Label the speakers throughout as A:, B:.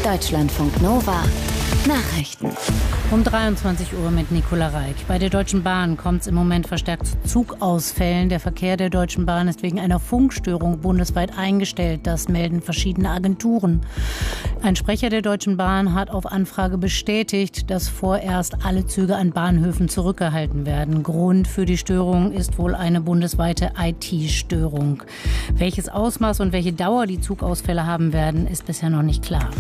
A: Deutschlandfunk Nova Nachrichten.
B: Um 23 Uhr mit Nicola Reik. Bei der Deutschen Bahn kommt es im Moment verstärkt zu Zugausfällen. Der Verkehr der Deutschen Bahn ist wegen einer Funkstörung bundesweit eingestellt. Das melden verschiedene Agenturen. Ein Sprecher der Deutschen Bahn hat auf Anfrage bestätigt, dass vorerst alle Züge an Bahnhöfen zurückgehalten werden. Grund für die Störung ist wohl eine bundesweite IT-Störung. Welches Ausmaß und welche Dauer die Zugausfälle haben werden, ist bisher noch nicht klar.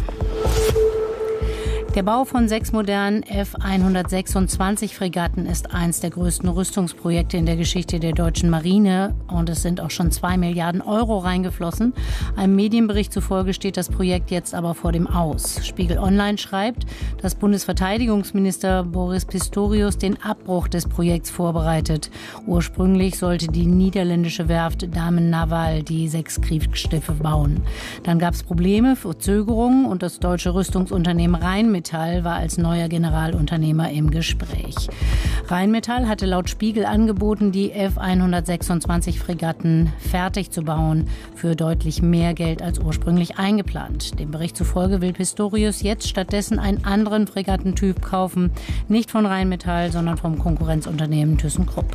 B: Der Bau von 6 modernen F-126-Fregatten ist eins der größten Rüstungsprojekte in der Geschichte der deutschen Marine. Und es sind auch schon 2 Milliarden Euro reingeflossen. Einem Medienbericht zufolge steht das Projekt jetzt aber vor dem Aus. Spiegel Online schreibt, dass Bundesverteidigungsminister Boris Pistorius den Abbruch des Projekts vorbereitet. Ursprünglich sollte die niederländische Werft Damen Naval die 6 Kriegsschiffe bauen. Dann gab es Probleme, Verzögerungen und das deutsche Rüstungsunternehmen Rheinmetall war als neuer Generalunternehmer im Gespräch. Rheinmetall hatte laut Spiegel angeboten, die F-126-Fregatten fertig zu bauen, für deutlich mehr Geld als ursprünglich eingeplant. Dem Bericht zufolge will Pistorius jetzt stattdessen einen anderen Fregattentyp kaufen, nicht von Rheinmetall, sondern vom Konkurrenzunternehmen ThyssenKrupp.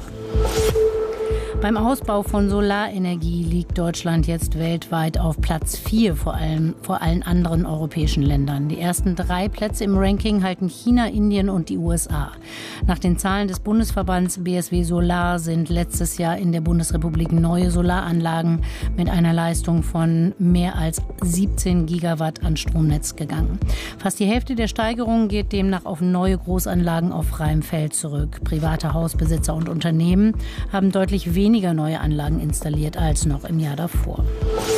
B: Beim Ausbau von Solarenergie liegt Deutschland jetzt weltweit auf Platz 4 vor allen anderen europäischen Ländern. Die ersten 3 Plätze im Ranking halten China, Indien und die USA. Nach den Zahlen des Bundesverbands BSW Solar sind letztes Jahr in der Bundesrepublik neue Solaranlagen mit einer Leistung von mehr als 17 Gigawatt ans Stromnetz gegangen. Fast die Hälfte der Steigerung geht demnach auf neue Großanlagen auf freiem Feld zurück. Private Hausbesitzer und Unternehmen haben deutlich weniger neue Anlagen installiert als noch im Jahr davor.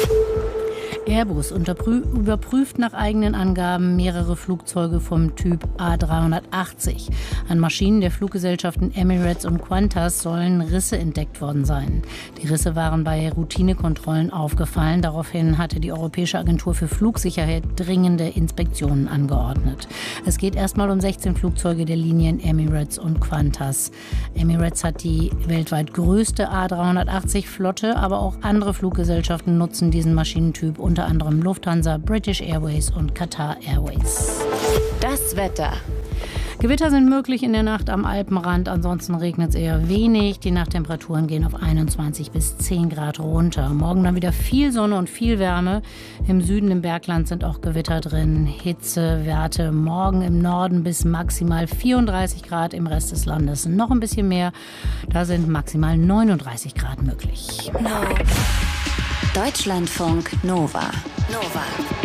B: Airbus überprüft nach eigenen Angaben mehrere Flugzeuge vom Typ A380. An Maschinen der Fluggesellschaften Emirates und Qantas sollen Risse entdeckt worden sein. Die Risse waren bei Routinekontrollen aufgefallen. Daraufhin hatte die Europäische Agentur für Flugsicherheit dringende Inspektionen angeordnet. Es geht erstmal um 16 Flugzeuge der Linien Emirates und Qantas. Emirates hat die weltweit größte A380-Flotte, aber auch andere Fluggesellschaften nutzen diesen Maschinentyp, unter anderem Lufthansa, British Airways und Qatar Airways.
A: Das Wetter.
B: Gewitter sind möglich in der Nacht am Alpenrand, ansonsten regnet es eher wenig. Die Nachttemperaturen gehen auf 21 bis 10 Grad runter. Morgen dann wieder viel Sonne und viel Wärme. Im Süden im Bergland sind auch Gewitter drin. Hitzewerte morgen im Norden bis maximal 34 Grad, im Rest des Landes noch ein bisschen mehr. Da sind maximal 39 Grad möglich.
A: Deutschlandfunk Nova.